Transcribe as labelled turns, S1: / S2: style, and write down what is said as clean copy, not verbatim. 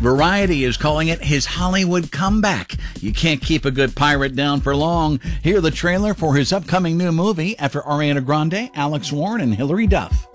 S1: Variety is calling it his Hollywood comeback. You can't keep a good pirate down for long. Hear the trailer for his upcoming new movie after Ariana Grande, Alex Warren, and Hilary Duff.